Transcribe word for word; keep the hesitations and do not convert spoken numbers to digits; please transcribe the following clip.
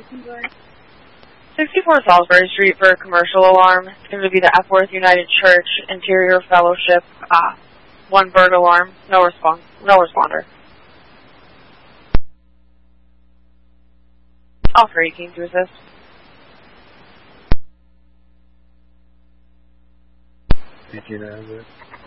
sixty-four Salisbury Street for a commercial alarm. It's going to be the Epworth United Church Interior Fellowship. Uh, one bird alarm. No response. No responder. All three keen to assist. Did you know that?